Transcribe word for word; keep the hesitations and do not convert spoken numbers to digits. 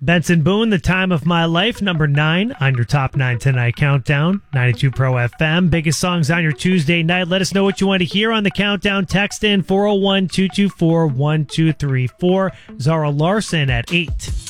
Benson Boone, The Time of My Life, number nine on your Top nine Tonight Countdown, ninety-two Pro F M. Biggest songs on your Tuesday night. Let us know what you want to hear on the countdown. Text in four oh one, two two four, one two three four. Zara Larson at eight.